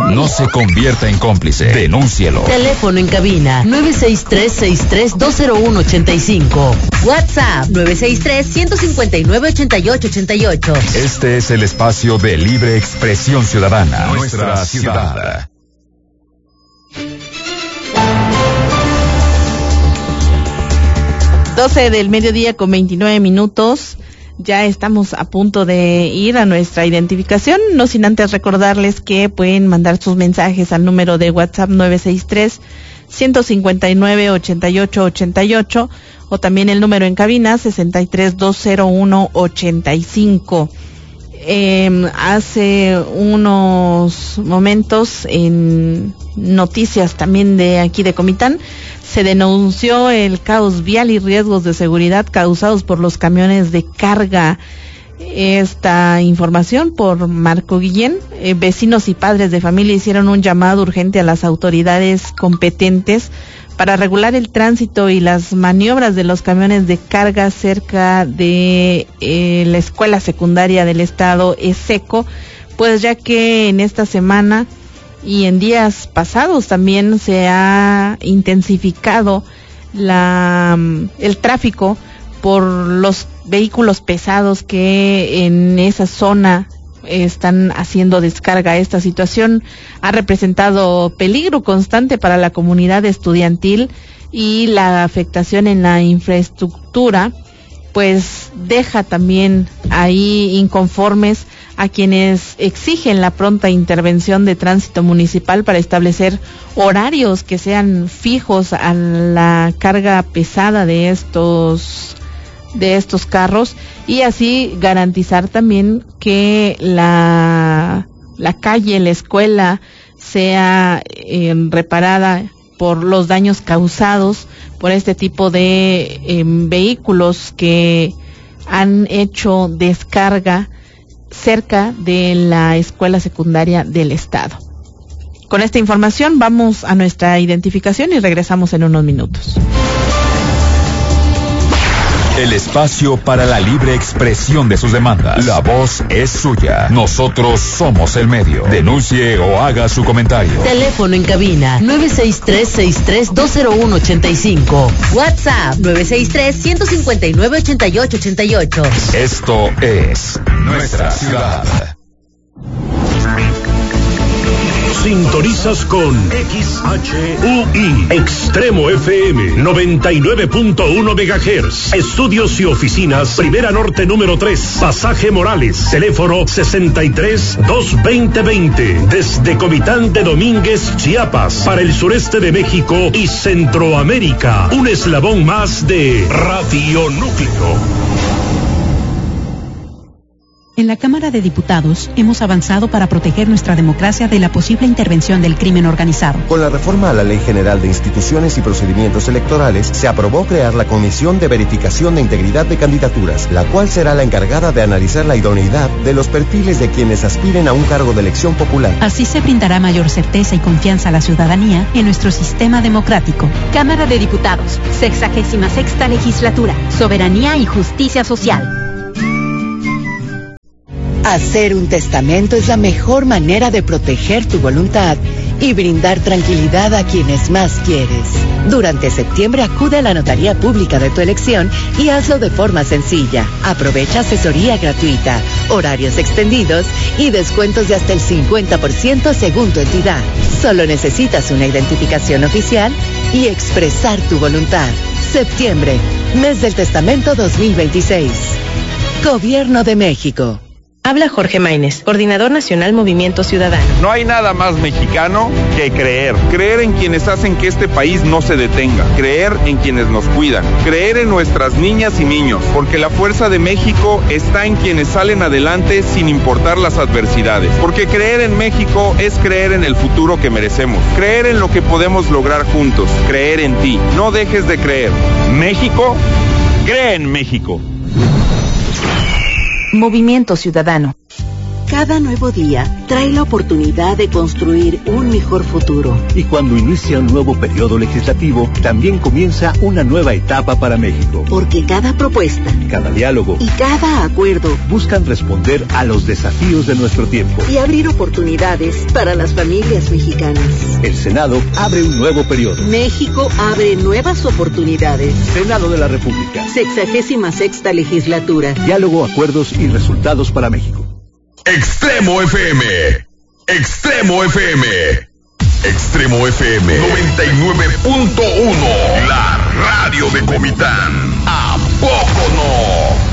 No se convierta en cómplice. Denúncielo. Teléfono en cabina 963-6320185. WhatsApp 963-159-8888. Este es el espacio de libre expresión ciudadana. Nuestra ciudad. 12 del mediodía con 29 minutos. Ya estamos a punto de ir a nuestra identificación, no sin antes recordarles que pueden mandar sus mensajes al número de WhatsApp 963-159-8888 o también el número en cabina 63-201-85. Hace unos momentos en noticias también de aquí de Comitán se denunció el caos vial y riesgos de seguridad causados por los camiones de carga. Esta información por Marco Guillén. Vecinos y padres de familia hicieron un llamado urgente a las autoridades competentes para regular el tránsito y las maniobras de los camiones de carga cerca de la escuela secundaria del estado ESECO, pues ya que en esta semana y en días pasados también se ha intensificado el tráfico por los vehículos pesados que en esa zona están haciendo descarga. Esta situación ha representado peligro constante para la comunidad estudiantil y la afectación en la infraestructura, pues deja también ahí inconformes a quienes exigen la pronta intervención de tránsito municipal para establecer horarios que sean fijos a la carga pesada de estos carros y así garantizar también que la calle, la escuela sea reparada por los daños causados por este tipo de vehículos que han hecho descarga cerca de la escuela secundaria del estado. Con esta información vamos a nuestra identificación y regresamos en unos minutos. El espacio para la libre expresión de sus demandas. La voz es suya. Nosotros somos el medio. Denuncie o haga su comentario. Teléfono en cabina 963-6320185. WhatsApp 963-159-8888. Esto es Nuestra Ciudad. Sintonizas con XHUI Extremo FM 99.1 MHz. Estudios y oficinas Primera Norte número 3, Pasaje Morales. Teléfono 63-220-20. Desde Comitán de Domínguez, Chiapas, para el sureste de México y Centroamérica. Un eslabón más de Radio Núcleo. En la Cámara de Diputados hemos avanzado para proteger nuestra democracia de la posible intervención del crimen organizado. Con la reforma a la Ley General de Instituciones y Procedimientos Electorales, se aprobó crear la Comisión de Verificación de Integridad de Candidaturas, la cual será la encargada de analizar la idoneidad de los perfiles de quienes aspiren a un cargo de elección popular. Así se brindará mayor certeza y confianza a la ciudadanía en nuestro sistema democrático. Cámara de Diputados, 66ª Legislatura, Soberanía y Justicia Social. Hacer un testamento es la mejor manera de proteger tu voluntad y brindar tranquilidad a quienes más quieres. Durante septiembre acude a la notaría pública de tu elección y hazlo de forma sencilla. Aprovecha asesoría gratuita, horarios extendidos y descuentos de hasta el 50% según tu entidad. Solo necesitas una identificación oficial y expresar tu voluntad. Septiembre, mes del testamento 2026. Gobierno de México. Habla Jorge Maínez, Coordinador Nacional Movimiento Ciudadano. No hay nada más mexicano que creer. Creer en quienes hacen que este país no se detenga. Creer en quienes nos cuidan. Creer en nuestras niñas y niños. Porque la fuerza de México está en quienes salen adelante sin importar las adversidades. Porque creer en México es creer en el futuro que merecemos. Creer en lo que podemos lograr juntos. Creer en ti. No dejes de creer. México, cree en México. Movimiento Ciudadano. Cada nuevo día trae la oportunidad de construir un mejor futuro. Y cuando inicia un nuevo periodo legislativo, también comienza una nueva etapa para México. Porque cada propuesta, cada diálogo y cada acuerdo buscan responder a los desafíos de nuestro tiempo y abrir oportunidades para las familias mexicanas. El Senado abre un nuevo periodo. México abre nuevas oportunidades. Senado de la República. 66ª legislatura. Diálogo, acuerdos y resultados para México. Extremo FM. Extremo FM. Extremo FM 99.1. La radio de Comitán. ¿A poco no?